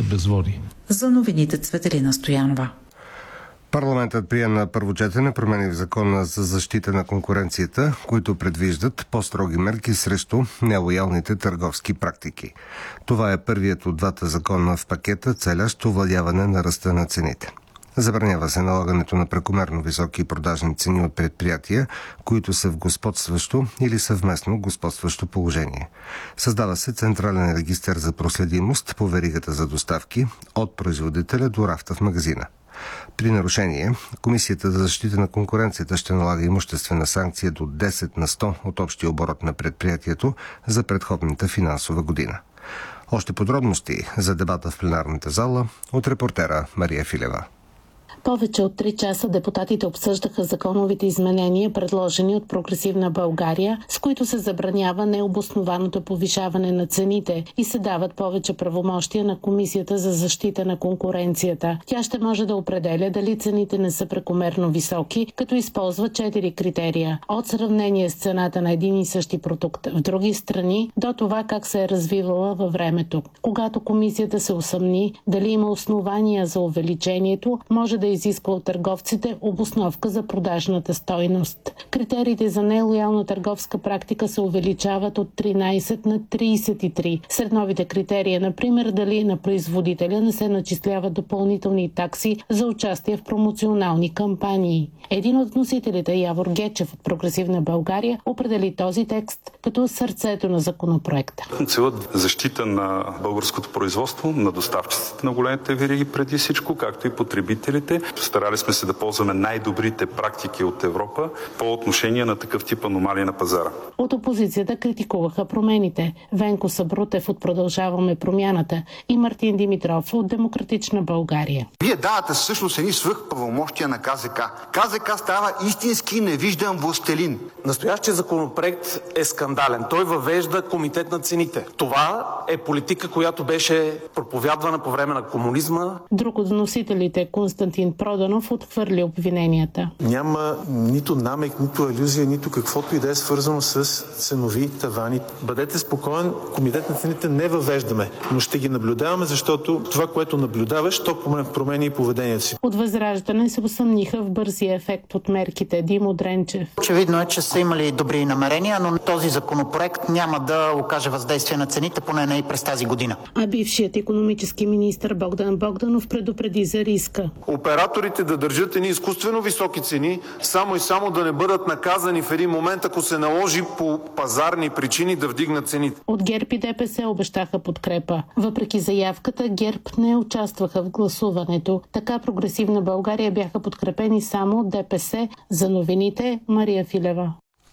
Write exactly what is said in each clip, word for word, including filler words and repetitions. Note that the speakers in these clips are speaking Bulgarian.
безводие. За новините Цветелина Стоянова. Парламентът прие на първо четене промени в Закона за защита на конкуренцията, които предвиждат по-строги мерки срещу нелоялните търговски практики. Това е първият от двата закона в пакета, целящ овладяване на ръста на цените. Забранява се налагането на прекомерно високи продажни цени от предприятия, които са в господстващо или съвместно господстващо положение. Създава се централен регистър за проследимост по веригата за доставки от производителя до рафта в магазина. При нарушение, Комисията за защита на конкуренцията ще налага имуществена санкция до десет на сто от общия оборот на предприятието за предходната финансова година. Още подробности за дебата в пленарната зала от репортера Мария Филева. Повече от три часа депутатите обсъждаха законовите изменения, предложени от Прогресивна България, с които се забранява необоснованото повишаване на цените и се дават повече правомощия на Комисията за защита на конкуренцията. Тя ще може да определя дали цените не са прекомерно високи, като използва четири критерия. От сравнение с цената на един и същи продукт в други страни до това как се е развивала във времето. Когато Комисията се усъмни дали има основания за увеличението, може да изисква от търговците обосновка за продажната стойност. Критериите за нелоялна търговска практика се увеличават от тринайсет на трийсет и три. Сред новите критерии, например, дали на производителя не се начисляват допълнителни такси за участие в промоционални кампании. Един от вносителите, Явор Гечев от Прогресивна България, определи този текст като сърцето на законопроекта. Целът защита на българското производство, на доставчиците на големите вериги преди всичко, както и потребителите. Старали сме се да ползваме най-добрите практики от Европа по отношение на такъв тип аномалии на пазара. От опозицията критикуваха промените. Венко Сабрутев от Продължаваме промяната и Мартин Димитров от Демократична България. Вие давате всъщност едни свръхправомощия на КЗК. КЗК става истински невиждан властелин. Настоящия законопроект е скандален. Той въвежда комитет на цените. Това е политика, която беше проповядвана по време на комунизма. Друг от вносителите, Константин Проданов, отхвърли обвиненията. Няма нито намек, нито алюзия, нито каквото и да е свързано с ценови тавани. Бъдете спокоен, комитет на цените не въвеждаме, но ще ги наблюдаваме, защото това, което наблюдаваш, то промени и поведението си. От Възраждане се усъмниха в бързия ефект от мерките. Димо Дренчев. Очевидно е, че са имали добри намерения, но този законопроект няма да окаже въздействие на цените, поне не и през тази година. А бившият икономически министър Богдан Богданов предупреди за риска. Операторите да държат едни изкуствено високи цени, само и само да не бъдат наказани в един момент, ако се наложи по пазарни причини да вдигнат цените. От ГЕРБ и ДПС обещаха подкрепа. Въпреки заявката, ГЕРБ не участваха в гласуването. Така Прогресивна България бяха подкрепени само от ДПС. За новините Мария Филева.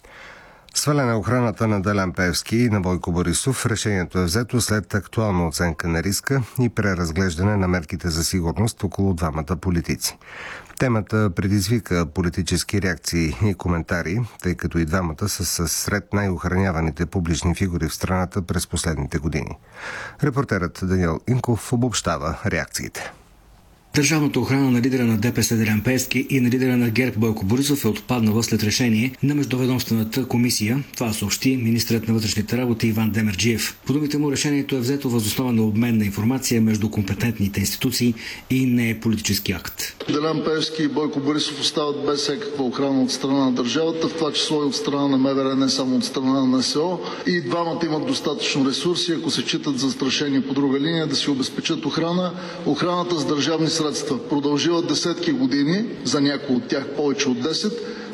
Свалена охраната на Делян Пеевски и на Бойко Борисов. Решението е взето след актуална оценка на риска и преразглеждане на мерките за сигурност около двамата политици. Темата предизвика политически реакции и коментари, тъй като и двамата са сред най-охраняваните публични фигури в страната през последните години. Репортерът Даниел Инков обобщава реакциите. Държавната охрана на лидера на ДПС Делян Пеевски и на лидера на ГЕРБ Бойко Борисов е отпаднала след решение на Междуведомствената комисия. Това съобщи министърът на вътрешните работи Иван Демерджиев. По думите му, решението е взето въз основа на обмен на информация между компетентните институции и не е политически акт. Делян Пеевски и Бойко Борисов остават без всякаква охрана от страна на държавата, в това число и от страна на МВР, не само от страна на НСО. И двамата имат достатъчно ресурси, ако се читат застрашени по друга линия, да си обезпечат охрана. Охраната с държавни средства продължила десетки години, за някои от тях повече от десет,